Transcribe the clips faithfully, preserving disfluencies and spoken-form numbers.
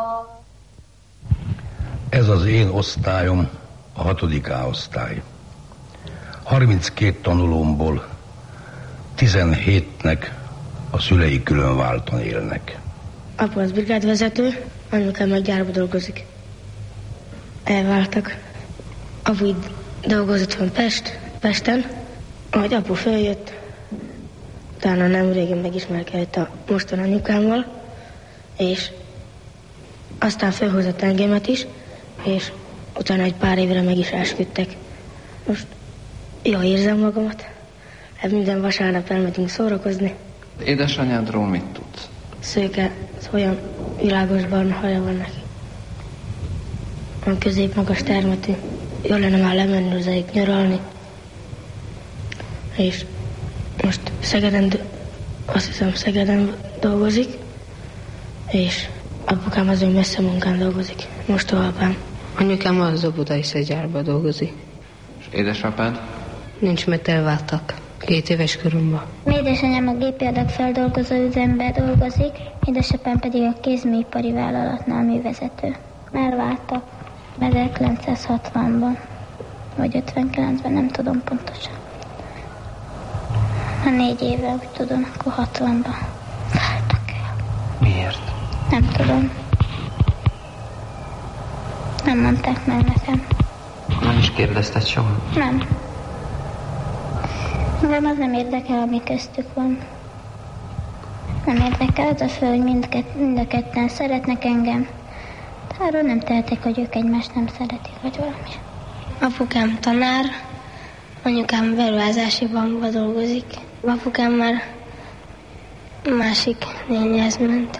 Ez az én osztályom, a hatodik A osztály. harminckét tanulómból tizenhétnek a szülei különváltan élnek. Apu az brigádvezető, anyukám meg gyárba dolgozik. Elváltak. Apu itt dolgozott van Pest, Pesten, ahogy apu följött, utána nem régen megismerkedett a mostan anyukámmal, és aztán felhozott engemet is, és utána egy pár évre meg is esküdtek. Most jól érzem magamat. Hát minden vasárnap elmegyünk szórakozni. Édesanyádról mit tudsz? Szőke, olyan világos barna haja van neki. Olyan középmagas termetű. Jól lenne már lemenni hozzájuk nyaralni. És most Szegeden, azt hiszem Szegeden dolgozik, és apukám az még messze munkán dolgozik. Most továbbám. Anyukám az óvodai szegyárban dolgozik. És édesapád? Nincs, mert elváltak. Két éves koromban. Édesanyám a gépiadag feldolgozó üzemben dolgozik, édesapám pedig a kézműipari vállalatnál művezető. Elváltak ezerkilencszázhatvanban, vagy ötvenkilencben, nem tudom pontosan. Ha négy éve, úgy tudom, akkor hatvanban váltak el. Miért? Nem tudom. Nem mondták meg nekem. Nem is kérdezted soha? Nem. Engem az nem érdekel, ami köztük van. Nem érdekel az a föl, hogy mindkett, mind a ketten szeretnek engem. De arról nem tehetek, hogy ők egymást nem szeretik, vagy valami. Apukám tanár, anyukám beruházási bankban dolgozik. Apukám már másik nénihez ment.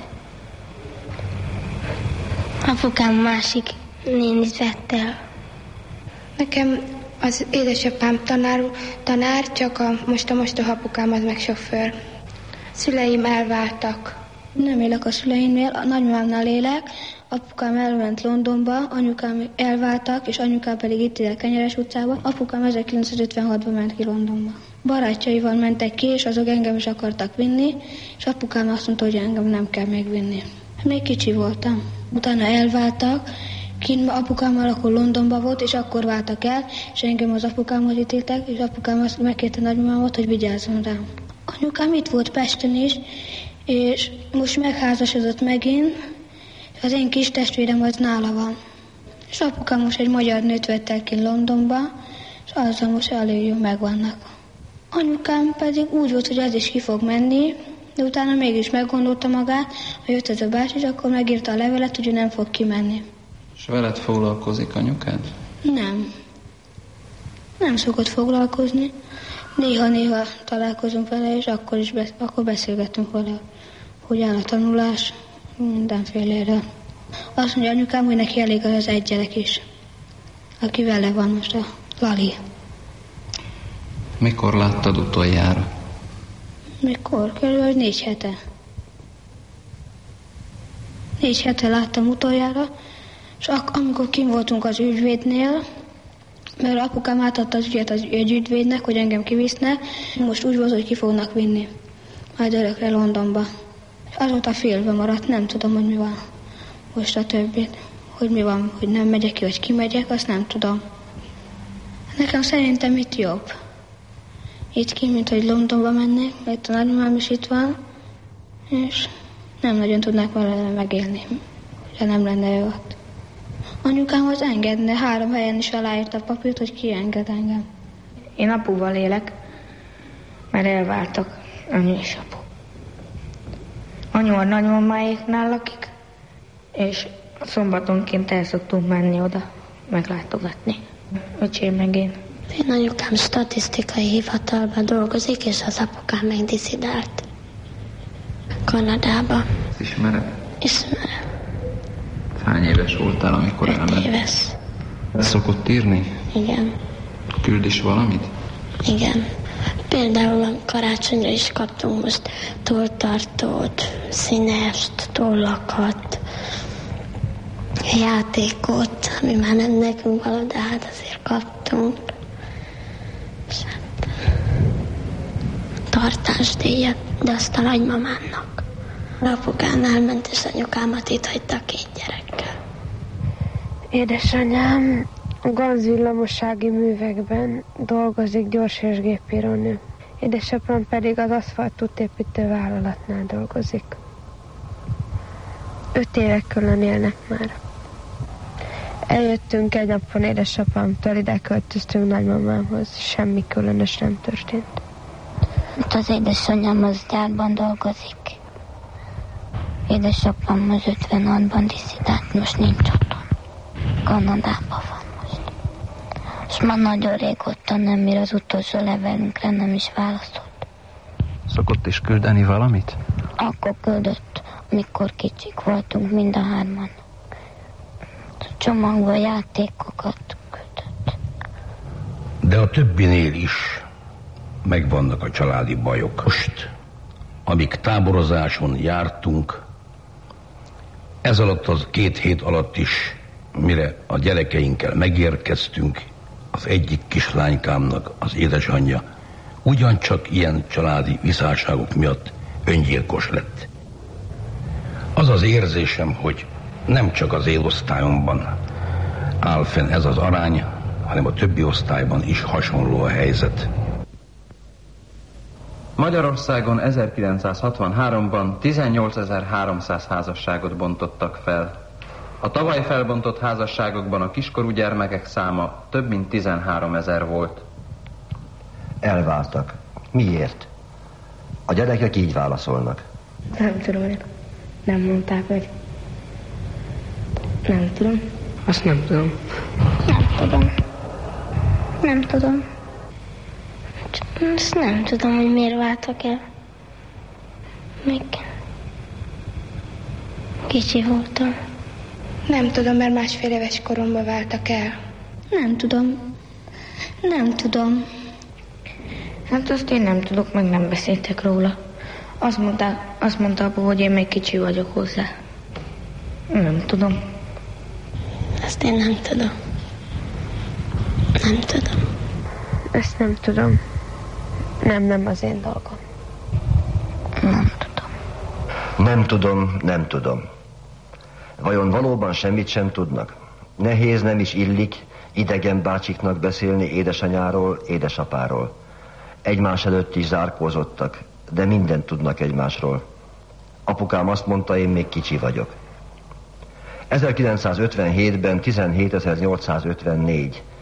Apukám másik nénit vett el. Nekem az édesapám tanár, tanár csak a, most a mostohapukám az meg sofőr. Szüleim elváltak. Nem élek a szüleimnél, a nagymamámnál élek. Apukám elment Londonba, anyukám elváltak, és anyukám pedig itt él Kenyeres utcába. Apukám ezerkilencszázötvenhatban ment ki Londonba. Barátjaival mentek ki, és azok engem is akartak vinni, és apukám azt mondta, hogy engem nem kell megvinni. Még kicsi voltam. Utána elváltak, kint apukámmal akkor Londonban volt, és akkor váltak el, és engem az apukámhoz ítéltek, és apukám azt megkérte nagymamámat, hogy vigyázzon rám. Anyukám itt volt Pesten is, és most megházasodott megint, és az én kis testvérem az nála van. És apukám most egy magyar nőt vett el ki Londonba, és azzal most elég jól megvannak. Anyukám pedig úgy volt, hogy az is ki fog menni, de utána mégis meggondolta magát, hogy jött ez a bácsi, és akkor megírta a levelet, hogy ő nem fog kimenni. És veled foglalkozik anyukád? Nem. Nem szokott foglalkozni. Néha-néha találkozunk vele, és akkor is be, akkor beszélgetünk vele, hogy áll a tanulás, mindenfélére. Azt mondja anyukám, hogy neki elég az egy gyerek is, aki vele van most, a Lali. Mikor láttad utoljára? Mikor? Körülbelül négy hete. Négy hete láttam utoljára, és ak- amikor kim voltunk az ügyvédnél, mert apukám átadta az ügyet az ügyvédnek, hogy engem kiviszne, most úgy volt, hogy ki fognak vinni. Majd örökre Londonba. És azóta félve maradt, nem tudom, hogy mi van most a többit. Hogy mi van, hogy nem megyek ki, vagy kimegyek, azt nem tudom. Nekem szerintem itt jobb. Itt ki, mint hogy Londonba mennék, mert a nagymamám is itt van, és nem nagyon tudnák vele megélni, ha nem lenne ő ott. Anyukám az engedne, három helyen is aláírta a papírt, hogy kienged engem. Én apuval élek, mert elváltak anyu és apu. Anyu a nagymamáéknál lakik, és szombatonként el szoktunk menni oda, meglátogatni. Öcsém meg én. Én anyukám statisztikai hivatalban dolgozik, és az apukám meg disszidált Kanadába. Ismered? Ismerem. Hány éves voltál, amikor Öt elment? éves. Szokott írni? Igen. Küld is valamit? Igen. Például a karácsonyra is kaptunk most tolltartót, színest, tollakat, játékot, ami már nem nekünk való, de hát azért kaptunk. És hát tartásdíjat, de azt a nagymamámnak. Apukánál ment, és anyukámat itt hagyta két gyerekkel. Édesanyám a gazvillamossági művekben dolgozik gyors és gépírónő. Édesapám pedig az aszfaltútépítő vállalatnál dolgozik. Öt éve külön élnek már. Eljöttünk egy napon édesapámtól, ide költöztünk nagymamámhoz. Semmi különös nem történt. Itt az édesanyám az gyárban dolgozik. Édesapám az ötvenhatban diszidált, most nincs otthon. Kanadában van most. És már nagyon régóta nem, mire az utolsó levelünkre nem is válaszolt. Szokott is küldeni valamit? Akkor küldött, mikor kicsik voltunk mind a hárman. A csomagban játékokat küldött. De a többinél is megvannak a családi bajok. Most, amíg táborozáson jártunk, ez alatt az két hét alatt is, mire a gyerekeinkkel megérkeztünk, az egyik kislánykámnak az édesanyja ugyancsak ilyen családi viszálságok miatt öngyilkos lett. Az az érzésem, hogy nem csak az én osztályomban áll fenn ez az arány, hanem a többi osztályban is hasonló a helyzet. Magyarországon ezerkilencszázhatvanháromban tizennyolcezer-háromszáz házasságot bontottak fel. A tavaly felbontott házasságokban a kiskorú gyermekek száma több mint tizenháromezer volt. Elváltak. Miért? A gyerekek így válaszolnak. Nem tudom, nem mondták meg. Nem tudom. Azt nem tudom. Nem tudom. Nem tudom. Azt nem tudom, hogy miért váltak el. Még kicsi voltam. Nem tudom, mert másfél éves koromban váltak el. Nem tudom. Nem tudom. Hát azt én nem tudok, meg nem beszéltek róla. Azt mondta, azt mondta apu, hogy én még kicsi vagyok hozzá. Nem tudom. Azt én nem tudom. Nem tudom. Ezt nem tudom. Nem, nem az én dolgom. Nem tudom. Nem tudom, nem tudom. Vajon valóban semmit sem tudnak? Nehéz, nem is illik idegen bácsiknak beszélni édesanyáról, édesapáról. Egymás előtt is zárkózottak, de mindent tudnak egymásról. Apukám azt mondta, én még kicsi vagyok. ezerkilencszázötvenhétben tizenhétezer-nyolcszázötvennégy,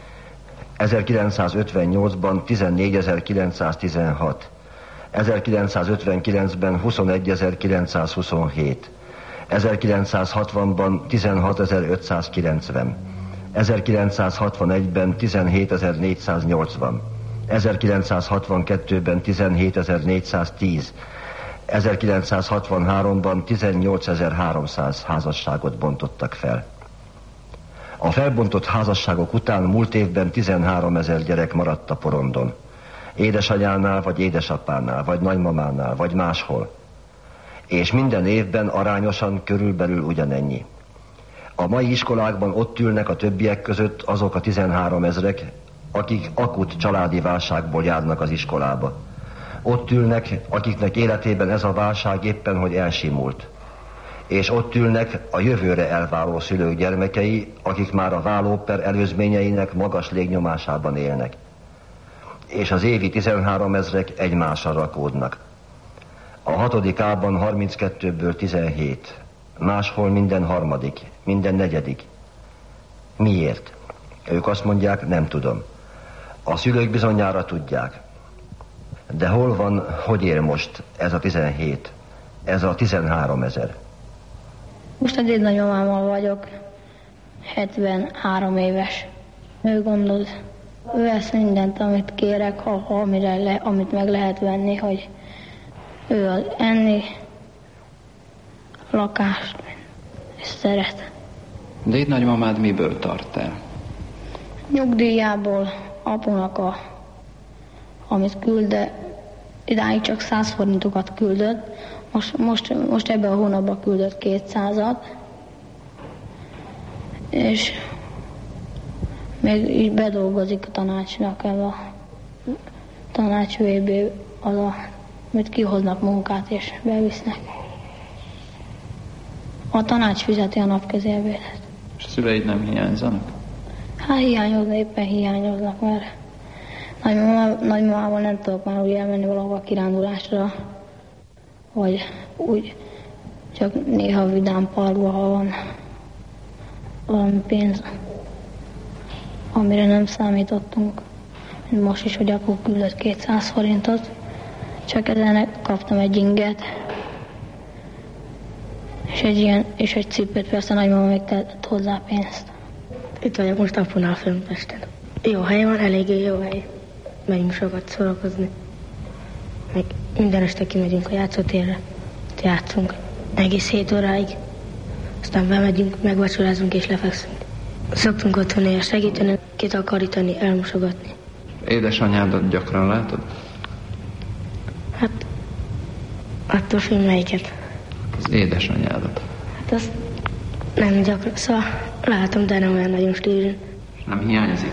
ezerkilencszázötvennyolcban tizennégyezer-kilencszáztizenhat, ezerkilencszázötvenkilencben huszonegyezer-kilencszázhuszonhét, ezerkilencszázhatvanban tizenhatezer-ötszázkilencven, ezerkilencszázhatvanegyben tizenhétezer-négyszáznyolcvan, ezerkilencszázhatvankettőben tizenhétezer-négyszáztíz, ezerkilencszázhatvanháromban tizennyolcezer-háromszáz házasságot bontottak fel. A felbontott házasságok után múlt évben tizenháromezer gyerek maradt a porondon. Édesanyánál, vagy édesapánál, vagy nagymamánál, vagy máshol. És minden évben arányosan körülbelül ugyanennyi. A mai iskolákban ott ülnek a többiek között azok a tizenháromezrek, akik akut családi válságból járnak az iskolába. Ott ülnek, akiknek életében ez a válság éppen, hogy elsimult. És ott ülnek a jövőre elváló szülők gyermekei, akik már a vállóper előzményeinek magas légnyomásában élnek. És az évi tizenháromezrek egymásra rakódnak. A hatodik A-ban harminckettőből tizenhét, máshol minden harmadik, minden negyedik. Miért? Ők azt mondják, nem tudom. A szülők bizonyára tudják. De hol van, hogy él most ez a tizenhét, ez a tizenháromezer? Most a dédnagymamámmal vagyok, hetvenhárom éves. Ő gondol, ő vesz mindent, amit kérek, ha, ha amire le, amit meg lehet venni, hogy ő az enni, lakást, és szeret. Dédnagymamád miből tart el? Nyugdíjából apunak a, amit küld, de idáig csak száz forintokat küldött, most, most, most ebben a hónapban küldött kétszázat, és még így bedolgozik a tanácsnak, ez a tanács vé bé, az a, amit kihoznak munkát és bevisznek. A tanács fizeti a napközélbélet. És a szüleid nem hiányzanak? Hát hiányoznak, éppen hiányoznak, mert nagymamával, nagymamával nem tudok már úgy elmenni valahova kirándulásra, vagy úgy csak néha vidám parkba, ha van valami pénz, amire nem számítottunk. Most is, hogy apu küldött kétszáz forintot, csak ezen kaptam egy inget, és egy ilyen, és egy cipőt, persze nagymama még tett hozzá pénzt. Itt vagyok most apunál fönn Pesten. Jó hely van, eléggé jó hely. Megyünk sokat szórakozni. Meg minden este kimegyünk a játszótérre. Játszunk egész hét óráig. Aztán bemegyünk, megvacsorázunk és lefekszünk. Szoktunk otthon néha segíteni, kitakarítani, elmosogatni. Édesanyádat gyakran látod? Hát, attól függ melyiket. Az édesanyádat. Hát azt nem gyakran, szóval látom, de nem olyan nagyon stílűn. És nem hiányzik?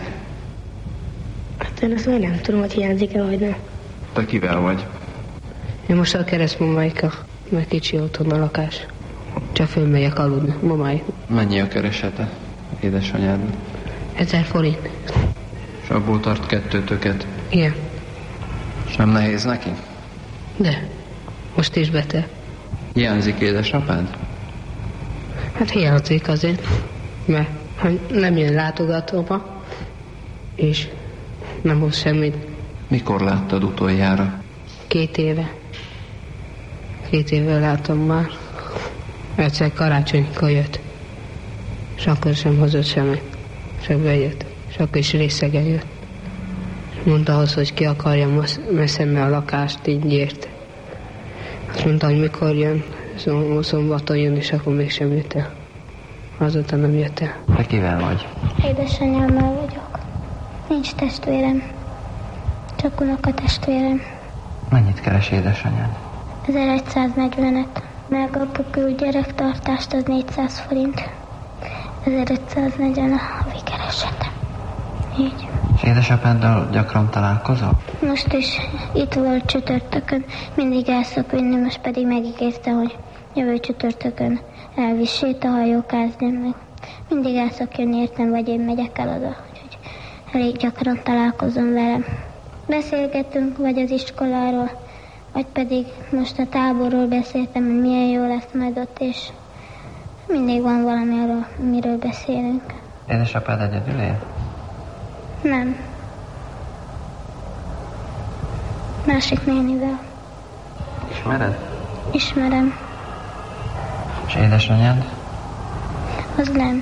Hát én azt még nem tudom, hogy hiányzik-e vagy nem. Te kivel vagy? Én most a keresztmamáika, mert kicsi otthon a lakás. Csak fölmegyek aludni, mamái. Mennyi a keresete édesanyádnak? Ezer forint. És abból tart kettőtöket? Igen. És nem nehéz neki? De, most is beteg. Hiányzik édesapád? Hát hiányzik azért, mert nem jön látogatóba, és nem hoz semmit. Mikor láttad utoljára? Két éve. Két éve látom már. Egyszer karácsonykor jött, és akkor sem hozott semmit. Csak bejött, és akkor is részegen jött. Mondta ahhoz, hogy ki akarja messzembe a lakást, így ért. Azt mondta, hogy mikor jön, szombaton jön, és akkor mégsem jött el. Azóta nem jött el. Te kivel vagy? Édesanyámmal vagyok. Nincs testvérem. Csak unokatestvérem. Mennyit keres édesanyád? ezeregyszáznegyvenet. Meg a gyerektartást az négyszáz forint. ezerötszáznegyven a havi keresetem. Így. És édesapáddal gyakran találkozol? Most is itt volt csütörtökön, mindig el szok vinni, most pedig megígérte, hogy jövő csütörtökön elvisz sétahajókázni, meg mindig el szok jönni, értem, vagy én megyek el oda, úgyhogy elég gyakran találkozom velem. Beszélgetünk, vagy az iskoláról, vagy pedig most a táborról beszéltem, hogy milyen jó lesz majd ott, és mindig van valami arról, miről beszélünk. Édesapád egyedül él? Nem. Másik nénivel. Ismered? Ismerem. És édesanyád? Az nem.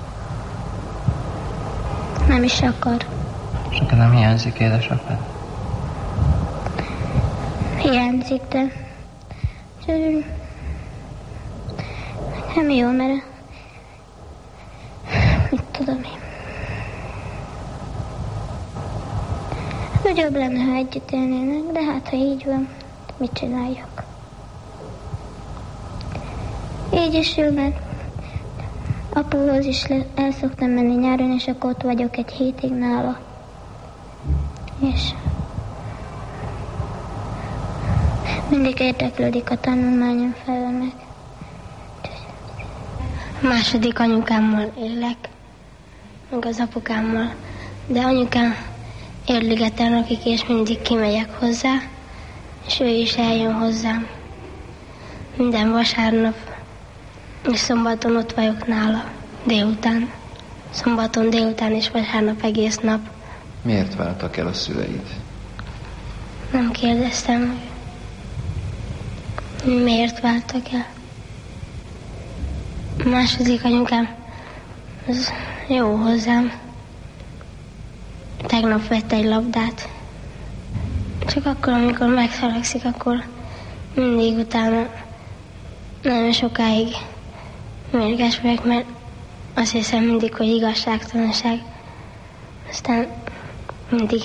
Nem is akar. És neked nem hiányzik édesapád? Hiányzik, de... Nem jó, mert... Mit tudom én. Nagyobb lenne, ha együtt élnének, de hát, ha így van, mit csináljak? Így is jó, mert apuhoz is le, el szoktam menni nyáron, és akkor ott vagyok egy hétig nála. És mindig érdeklődik a tanulmányom felől meg. A második anyukámmal élek, meg az apukámmal, de anyukám Érligeten lakik, és mindig kimegyek hozzá, és ő is eljön hozzám. Minden vasárnap és szombaton ott vagyok nála, délután. Szombaton délután és vasárnap egész nap. Miért váltak el a szüleid? Nem kérdeztem, hogy miért váltak el. A második anyukám az jó hozzám. Tegnap vett egy labdát. Csak akkor, amikor megszalagszik, akkor mindig utána nagyon sokáig mérges vagyok, mert azt hiszem mindig, hogy igazságtalanság. Aztán mindig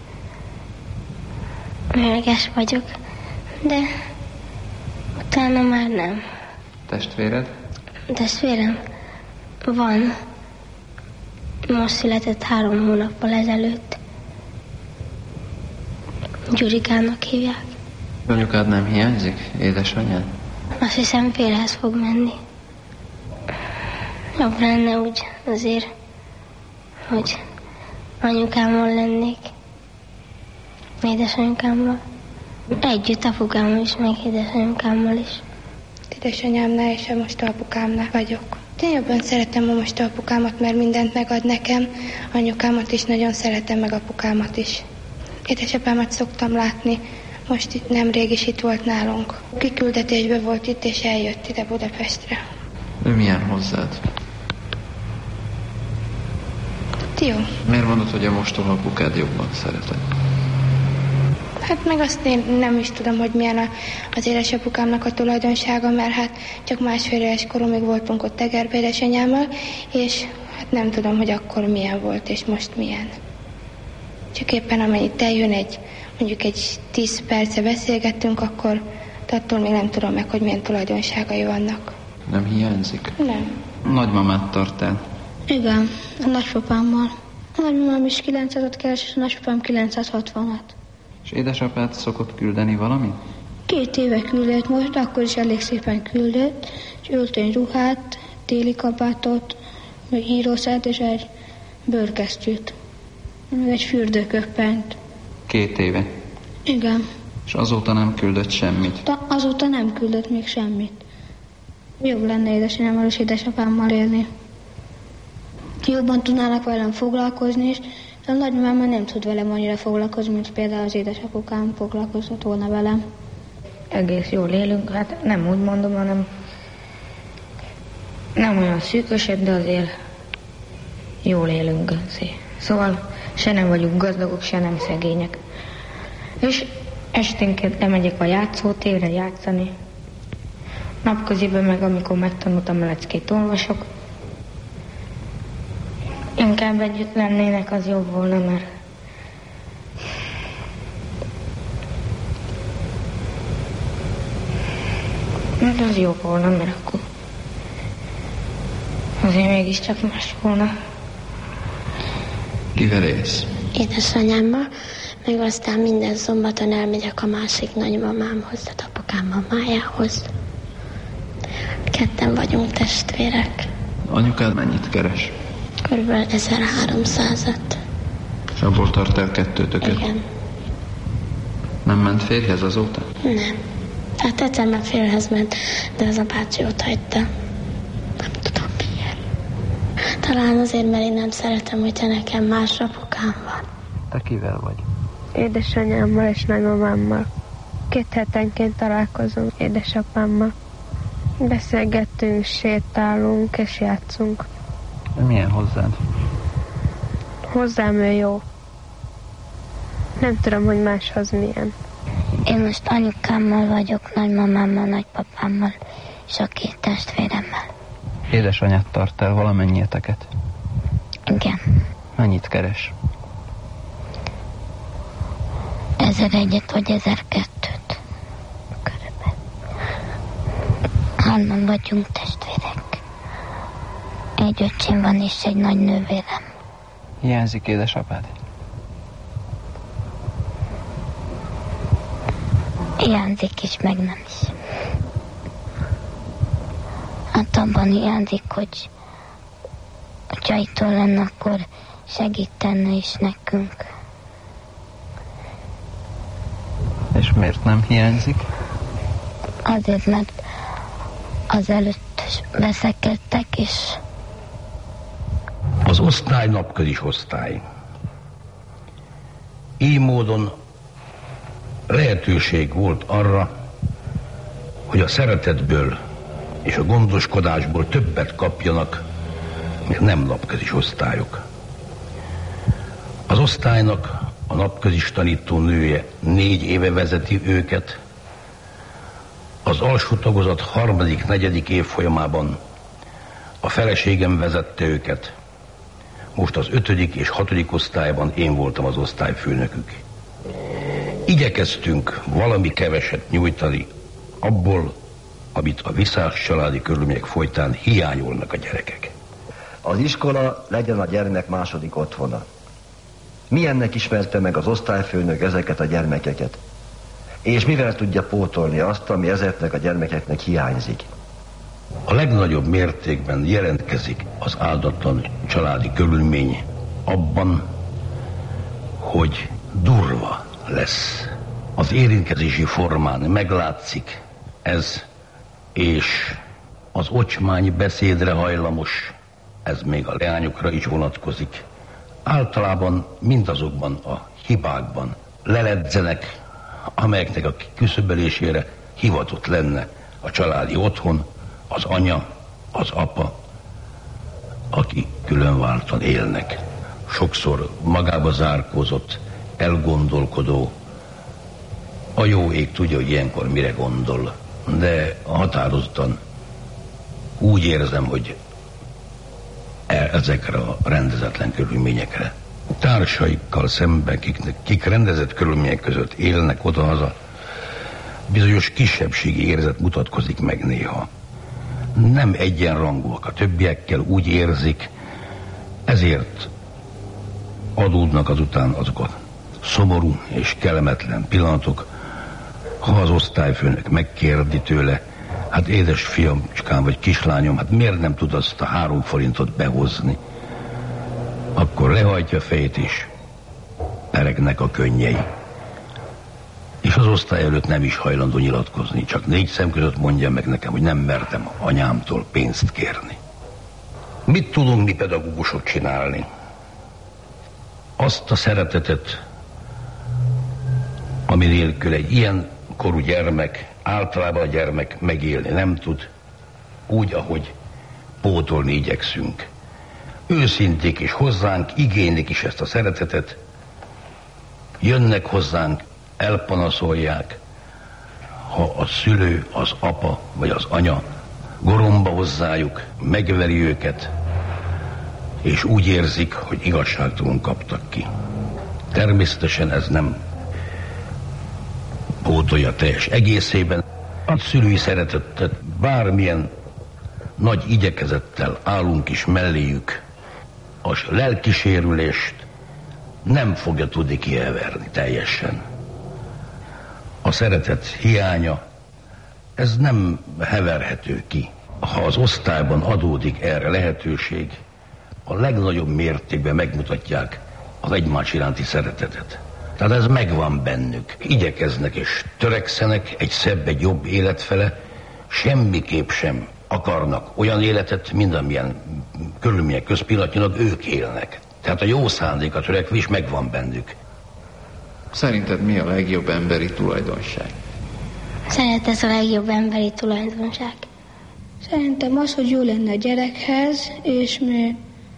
mérges vagyok, de utána már nem. Testvéred? Testvérem van. Most született három hónappal ezelőtt. Gyurikának hívják. Anyukád nem hiányzik, édesanyád? Azt hiszem félhez fog menni. Jobb lenne úgy azért, hogy anyukámmal lennék, édesanyukámmal. Együtt apukámmal is, meg édesanyukámmal is. Édesanyámnál és most apukámnál vagyok. Én jobban szeretem a most apukámat, mert mindent megad nekem. Anyukámat is nagyon szeretem, meg apukámat is. Édesapámat szoktam látni, most itt nemrég is itt volt nálunk. Kiküldetésben volt itt, és eljött ide Budapestre. Ő milyen hozzád? Jó. Miért mondod, hogy a mostoha apukád jobban szereted? Hát meg azt én nem is tudom, hogy milyen a, az édesapukámnak a tulajdonsága, mert hát csak másfél éves koromig voltunk ott Egerbe édesanyámmal, és hát nem tudom, hogy akkor milyen volt, és most milyen. Csak éppen amennyit eljön egy, mondjuk egy tíz perce beszélgettünk, akkor attól még nem tudom meg, hogy milyen tulajdonságai vannak. Nem hiányzik? Nem. Nagymamát tartál? Igen, a nagypapámmal. A nagymamám is kilencszázat keres, és a nagypapám kilencszázhatvanat. És édesapád szokott küldeni valamit? Két éve küldött most, de akkor is elég szépen küldött, és öltöny ruhát, téli kabátot, meg írószert és egy bőrkesztyűt, meg egy fürdőköppenyt. Két éve? Igen. És azóta nem küldött semmit? De azóta nem küldött még semmit. Jobb lenne édesanyámmal és édesapámmal élni. Jobban tudnának velem foglalkozni is, de a nagymamám már nem tud velem annyira foglalkozni, mint például az édesapukám foglalkozott volna velem. Egész jól élünk, hát nem úgy mondom, hanem nem olyan szűkösebb, de azért jól élünk azért. Szóval se nem vagyunk gazdagok, se nem szegények. És esténként lemegyek a játszótérre játszani. Napközében meg, amikor megtanultam a leckét, olvasok. Inkább együtt lennének, az jobb volna, mert mert az jobb volna, mert akkor azért mégiscsak más volna. Kivel élsz? Édesanyámmal, meg aztán minden szombaton elmegyek a másik nagymamámhoz, tehát apukám mamájához. Ketten vagyunk testvérek. Anyukád mennyit keres? Körülbelül ezerháromszázat. És abból tart el kettőtöket? Igen. Nem ment férjhez azóta? Nem. Hát egyszer már férjhez ment, de az a bácsi ott hagyta. Nem tudom miért. Talán azért, mert én nem szeretem, hogyha nekem más apukám van. Te kivel vagy? Édesanyámmal és nagymamámmal. Két hetenként találkozunk édesapámmal. Beszélgettünk, sétálunk és játszunk. Milyen hozzád? Hozzám ő jó. Nem tudom, hogy máshoz milyen. Én most anyukámmal vagyok, nagymamámmal, nagypapámmal és a két testvéremmel. Édesanyát tart el valamennyieteket? Igen. Mennyit keres? Ezer egyet vagy ezer kettőt. Körülbelül. Hárman vagyunk testvérek. Egy öcsém van és egy nagy nővérem. Hiányzik édesapád? Hiányzik is, meg nem is. Hát abban hiányzik, hogy hogyha itt lenne, akkor segítene is nekünk. És miért nem hiányzik? Azért, mert az előtt veszekedtek, és az osztály napközis osztály. Így módon lehetőség volt arra, hogy a szeretetből és a gondoskodásból többet kapjanak, mint nem napközis osztályok. Az osztálynak a napközis tanító nője négy éve vezeti őket, az alsó tagozat harmadik, negyedik évfolyamában a feleségem vezette őket. Most az ötödik és hatodik osztályban én voltam az osztályfőnökük. Igyekeztünk valami keveset nyújtani abból, amit a visszás családi körülmények folytán hiányolnak a gyerekek. Az iskola legyen a gyermek második otthona. Milyennek ismerte meg az osztályfőnök ezeket a gyermekeket? És mivel tudja pótolni azt, ami ezeknek a gyermekeknek hiányzik? A legnagyobb mértékben jelentkezik az áldatlan családi körülmény abban, hogy durva lesz. Az érintkezési formán meglátszik ez, és az ocsmány beszédre hajlamos, ez még a leányokra is vonatkozik. Általában mindazokban a hibákban leledzenek, amelyeknek a kiküszöbölésére hivatott lenne a családi otthon, az anya, az apa, aki különváltan élnek. Sokszor magába zárkózott, elgondolkodó, a jó ég tudja, hogy ilyenkor mire gondol, de határozottan úgy érzem, hogy ezekre a rendezetlen körülményekre. Társaikkal szemben, kik, kik rendezett körülmények között élnek oda-haza, bizonyos kisebbségi érzet mutatkozik meg néha. Nem egyenrangúak a többiekkel, úgy érzik, ezért adódnak azután azok a szomorú és kellemetlen pillanatok, ha az osztályfőnök megkérdi tőle, hát édes fiamcskám vagy kislányom, hát miért nem tud azt a három forintot behozni? Akkor lehajtja a fejét és peregnek a könnyei. És az osztály előtt nem is hajlandó nyilatkozni, csak négy szem között mondja meg nekem, hogy nem mertem anyámtól pénzt kérni. Mit tudunk mi pedagógusok csinálni? Azt a szeretetet, ami nélkül egy ilyen korú gyermek, általában a gyermek megélni nem tud, úgy, ahogy pótolni igyekszünk. Őszinték is hozzánk, igénylik is ezt a szeretetet, jönnek hozzánk, elpanaszolják, ha a szülő, az apa vagy az anya goromba hozzájuk, megveri őket, és úgy érzik, hogy igazságtalanul kaptak ki. Természetesen ez nem pótolja teljes egészében. A szülői szeretetet bármilyen nagy igyekezettel állunk is melléjük, a lelkisérülést nem fogja tudni kielverni teljesen. A szeretet hiánya, ez nem heverhető ki. Ha az osztályban adódik erre lehetőség, a legnagyobb mértékben megmutatják az egymás iránti szeretetet. Tehát ez megvan bennük. Igyekeznek és törekszenek egy szebb, egy jobb élet fele, semmiképp sem akarnak olyan életet, mint amilyen körülmények közt pillanatnyilag ők élnek. Tehát a jó szándék, a törekvés megvan bennük. Szerinted mi a legjobb emberi tulajdonság? Szeretet a legjobb emberi tulajdonság. Szerintem az, hogy jó lenne a gyerekhez, és mi...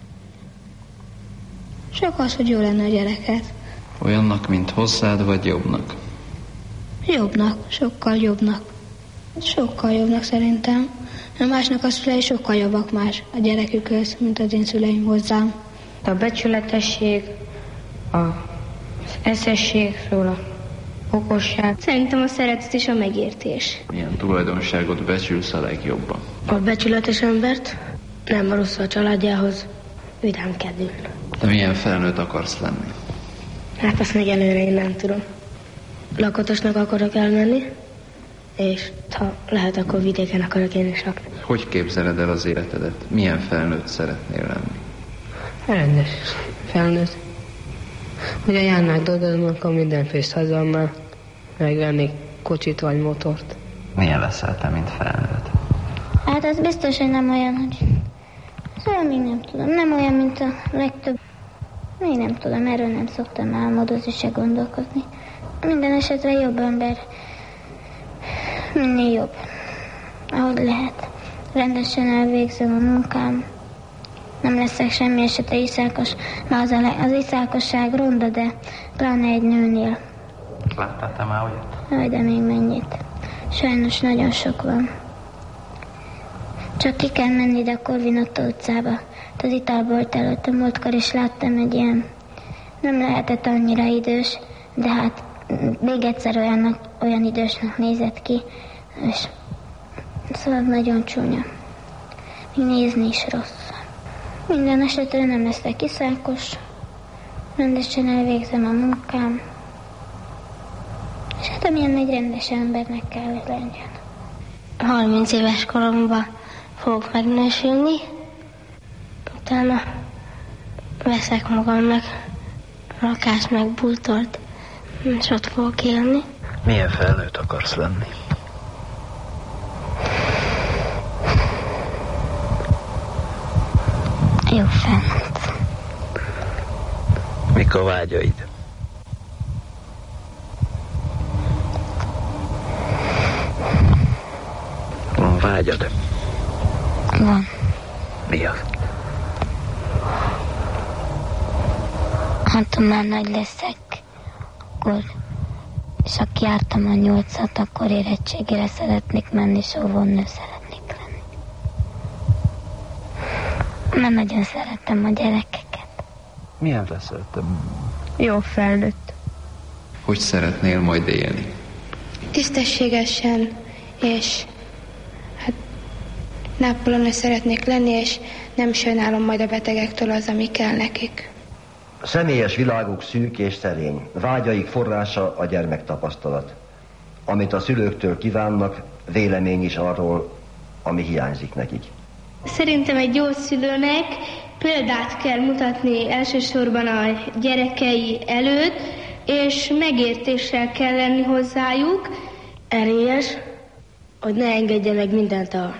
Csak az, hogy jó lenne a gyerekhez. Olyannak, mint hozzád, vagy jobbnak? Jobbnak, sokkal jobbnak. Sokkal jobbnak szerintem. A másnak a szülei sokkal jobbak más a gyerekükhöz, mint az én szüleim hozzám. A becsületesség, az eszesség, szóval a okosság. Szerintem a szeretet és a megértés. Milyen tulajdonságot becsülsz a legjobban? A becsületes embert, nem rossz a családjához, vidámkedül. De milyen felnőtt akarsz lenni? Hát azt még előre én nem tudom. Lakatosnak akarok elmenni, és ha lehet, akkor vidéken akarok én is lakni. Hogy képzeled el az életedet? Milyen felnőtt szeretnél lenni? Rendes felnőtt. Hogy a járnák dolgozom, akkor minden fészt hazammal megvennék kocsit vagy motort. Milyen leszel te, mint felnőtt? Hát az biztos, hogy nem olyan, hogy... Szóval még nem tudom. Nem olyan, mint a legtöbb. Még nem tudom, erről nem szoktam álmodozni se gondolkozni. Minden esetre jobb ember. Minél jobb. Ahogy lehet. Rendesen elvégzem a munkám. Nem leszek semmi esetre iszákos, mert az, a le- az iszákosság ronda, de pláne egy nőnél. Láttál te már olyat? Jaj, de még mennyit. Sajnos nagyon sok van. Csak ki kell menni ide a Korvinotta utcába. Az italbolt előtt a múltkor is láttam egy ilyen, nem lehetett annyira idős, de hát még egyszer olyannak, olyan idősnek nézett ki, és szóval nagyon csúnya. Még nézni is rossz. Minden esetre nem leszek iszákos, rendesen elvégzem a munkám, és hát amilyen egy rendes embernek kell, hogy legyen. harminc éves koromban fogok megnősülni, utána veszek magamnak lakást meg bútort, és ott fogok élni. Milyen felnőtt akarsz lenni? Jó felnőtt. Mik a vágyaid? Van vágyad? Van. Mi az? Hát, ha már nagy leszek, akkor, és ha kiártam a nyolcat, akkor érettségére szeretnék menni, és óvónő szeretnék lenni. Mert nagyon szeretem a gyerekeket. Milyen leszel te? Jó felnőtt. Hogy szeretnél majd élni? Tisztességesen, és hát nápolónő szeretnék lenni, és nem sajnálom majd a betegektől az, ami kell nekik. Személyes világuk szűk és szerény, vágyaik forrása a gyermektapasztalat. Amit a szülőktől kívánnak, vélemény is arról, ami hiányzik nekik. Szerintem egy jó szülőnek példát kell mutatni elsősorban a gyerekei előtt, és megértéssel kell lenni hozzájuk. Erélyes, hogy ne engedje meg mindent a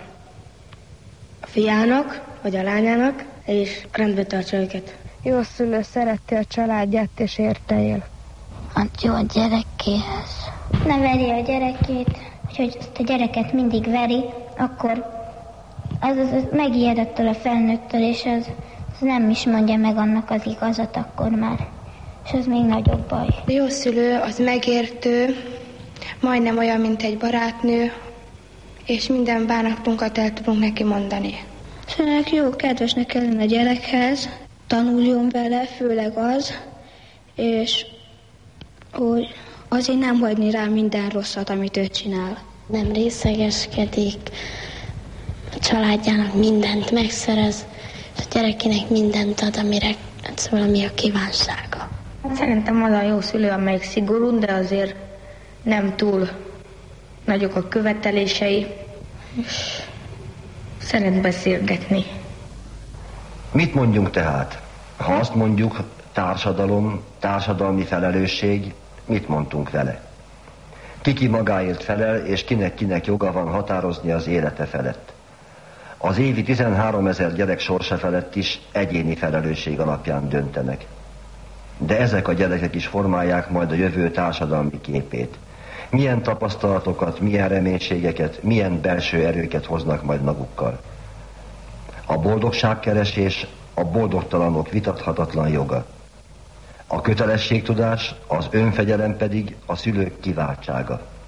fiának, vagy a lányának, és rendbe tartsa őket. Jó szülő szereti a családját és érte él. Hát jó a gyerekéhez. Ne veri a gyerekét, hogy ezt a gyereket mindig veri, akkor az, az, az megijed attól a felnőttől, és az, az nem is mondja meg annak az igazat akkor már. És az még nagyobb baj. A jó szülő az megértő, majdnem olyan, mint egy barátnő, és minden bánatunkat el tudunk neki mondani. És ennek jó, kedvesnek kell lenni a gyerekhez, tanuljon vele, főleg az, és hogy azért nem hagyni rá minden rosszat, amit ő csinál. Nem részegeskedik, a családjának mindent megszerez, és a gyerekének mindent ad, amire szóval ami a kívánsága. Szerintem az a jó szülő, amelyik szigorú, de azért nem túl nagyok a követelései, és szeret beszélgetni. Mit mondjunk tehát? Ha azt mondjuk társadalom, társadalmi felelősség, mit mondtunk vele? Kiki magáért felel, és kinek-kinek joga van határozni az élete felett. Az évi tizenháromezer gyerek sorsa felett is egyéni felelősség alapján döntenek. De ezek a gyerekek is formálják majd a jövő társadalmi képét. Milyen tapasztalatokat, milyen reménységeket, milyen belső erőket hoznak majd magukkal. A boldogságkeresés a boldogtalanok vitathatatlan joga. A kötelességtudás, az önfegyelem pedig a szülők kiváltsága.